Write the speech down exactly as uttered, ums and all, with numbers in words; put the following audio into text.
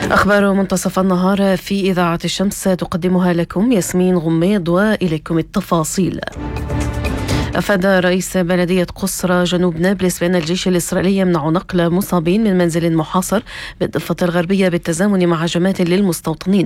أخبار منتصف النهار في إذاعة الشمس تقدمها لكم ياسمين غميض، وإليكم التفاصيل. أفاد رئيس بلدية قصرى جنوب نابلس بأن الجيش الإسرائيلي يمنع نقل مصابين من منزل محاصر بالضفة الغربية بالتزامن مع هجمات للمستوطنين.